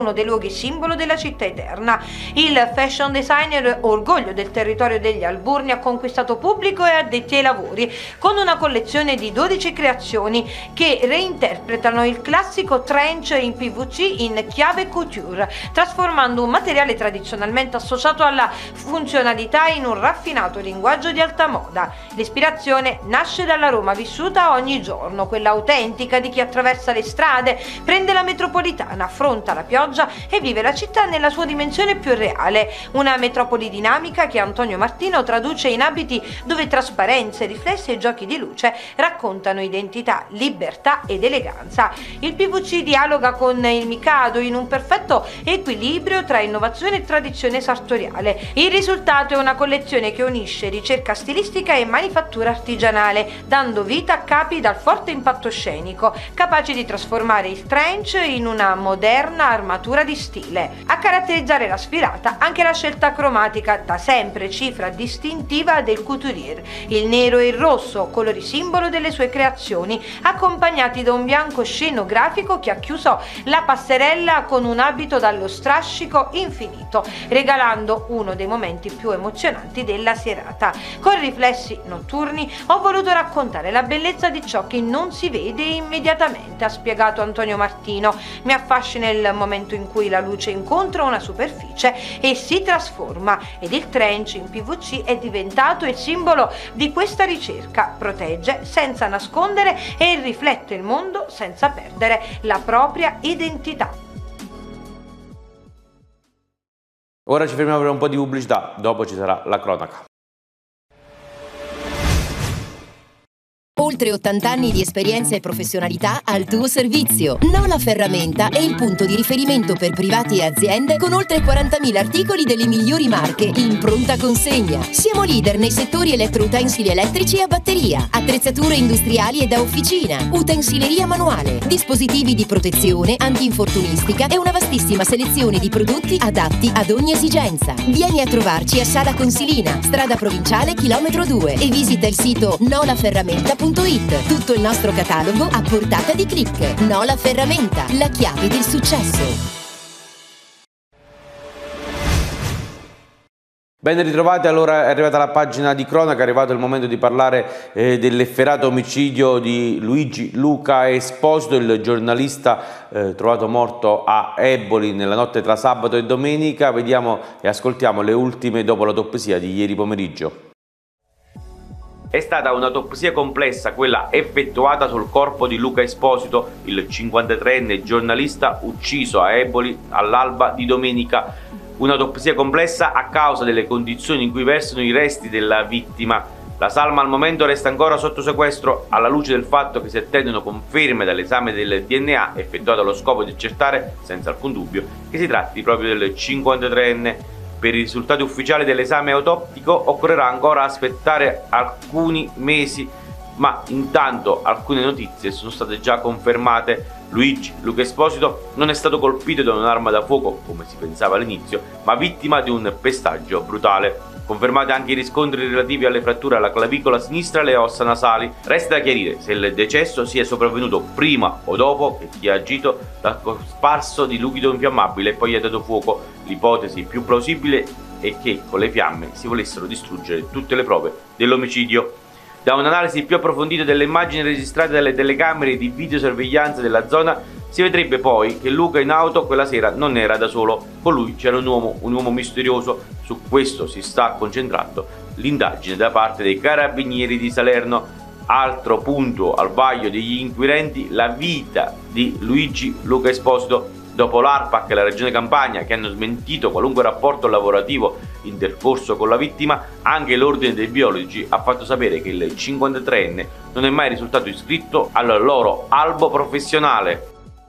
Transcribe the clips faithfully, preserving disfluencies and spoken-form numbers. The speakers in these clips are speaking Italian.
uno dei luoghi simbolo della città eterna. Il fashion designer, orgoglio del territorio degli Alburni, ha conquistato pubblico e addetti ai lavori con una collezione di dodici creazioni che reinterpretano il classico trench in P V C in chiave couture, trasformando un materiale tradizionalmente associato alla funzionalità in un raffinato linguaggio di alta moda. L'ispirazione nasce dalla Roma vissuta ogni giorno, quella autentica di chi attraversa le strade, prende la metropolitana, affronta la pioggia e vive la città nella sua dimensione più reale, una metropoli dinamica che Antonio Martino traduce in abiti dove trasparenze, riflessi e giochi di luce raccontano identità, libertà ed eleganza. Il P V C dialoga con il Mikado in un perfetto equilibrio tra innovazione e tradizione sartoriale. Il risultato è una collezione che unisce ricerca stilistica e manifattura artigianale, dando vita a capi dal forte impatto scenico, capaci di trasformare il trench in una moderna armatura di stile. A caratterizzare la sfilata anche la scelta cromatica, da sempre cifra distintiva del couturier, il nero e il rosso, colori simbolo delle sue creazioni, accompagnati da un bianco scenografico che ha chiuso la passerella con un abito dallo strascico infinito, regalando uno dei momenti più emozionanti della serata. Con riflessi notturni ho voluto raccontare la bellezza di ciò che non si vede immediatamente, ha spiegato Antonio Martino. Mi affascina il momento in cui la luce incontra una superficie e si trasforma, ed il trench in P V C è diventato il simbolo di questa ricerca. Protegge senza nascondere e riflette il mondo senza perdere la propria identità. Ora ci fermiamo per un po' di pubblicità, dopo ci sarà la cronaca. Oltre ottanta anni di esperienza e professionalità al tuo servizio. Nola Ferramenta è il punto di riferimento per privati e aziende con oltre quarantamila articoli delle migliori marche in pronta consegna. Siamo leader nei settori elettroutensili elettrici e a batteria, attrezzature industriali e da officina, utensileria manuale, dispositivi di protezione, antinfortunistica e una vastissima selezione di prodotti adatti ad ogni esigenza. Vieni a trovarci a Sala Consilina, strada provinciale chilometro due, e visita il sito nola ferramenta punto it. Tutto il nostro catalogo a portata di click. Nola Ferramenta, la chiave del successo. Ben ritrovati, allora è arrivata la pagina di cronaca, è arrivato il momento di parlare eh, dell'efferato omicidio di Luigi Luca Esposito, il giornalista eh, trovato morto a Eboli nella notte tra sabato e domenica. Vediamo e ascoltiamo le ultime dopo l'autopsia di ieri pomeriggio. È stata un'autopsia complessa quella effettuata sul corpo di Luca Esposito, il cinquantatreenne giornalista ucciso a Eboli all'alba di domenica. Un'autopsia complessa a causa delle condizioni in cui versano i resti della vittima. La salma al momento resta ancora sotto sequestro alla luce del fatto che si attendono conferme dall'esame del D N A effettuato allo scopo di accertare, senza alcun dubbio, che si tratti proprio del cinquantatreenne. Per i risultati ufficiali dell'esame autoptico occorrerà ancora aspettare alcuni mesi, ma intanto alcune notizie sono state già confermate. Luigi Luca Esposito non è stato colpito da un'arma da fuoco, come si pensava all'inizio, ma vittima di un pestaggio brutale. Confermati anche i riscontri relativi alle fratture alla clavicola sinistra e alle ossa nasali. Resta da chiarire se il decesso sia sopravvenuto prima o dopo che chi ha agito dal cosparso di liquido infiammabile e poi ha dato fuoco. L'ipotesi più plausibile è che con le fiamme si volessero distruggere tutte le prove dell'omicidio. Da un'analisi più approfondita delle immagini registrate dalle telecamere di videosorveglianza della zona si vedrebbe poi che Luca in auto quella sera non era da solo, con lui c'era un uomo, un uomo misterioso. Su questo si sta concentrando l'indagine da parte dei carabinieri di Salerno. Altro punto al vaglio degli inquirenti, la vita di Luigi Luca Esposito. Dopo l'ARPAC e la Regione Campania, che hanno smentito qualunque rapporto lavorativo intercorso con la vittima, anche l'Ordine dei Biologi ha fatto sapere che il cinquantatreenne non è mai risultato iscritto al loro albo professionale.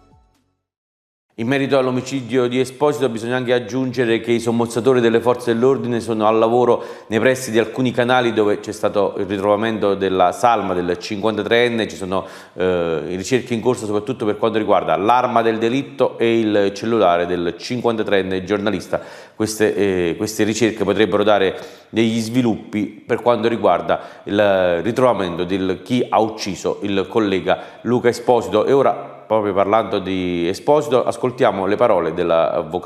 In merito all'omicidio di Esposito bisogna anche aggiungere che i sommozzatori delle forze dell'ordine sono al lavoro nei pressi di alcuni canali dove c'è stato il ritrovamento della salma del cinquantatreenne. Ci sono eh, ricerche in corso soprattutto per quanto riguarda l'arma del delitto e il cellulare del cinquantatreenne giornalista. Queste, eh, queste ricerche potrebbero dare degli sviluppi per quanto riguarda il ritrovamento di chi ha ucciso il collega Luca Esposito. E ora proprio parlando di Esposito, ascoltiamo le parole dell'avvocato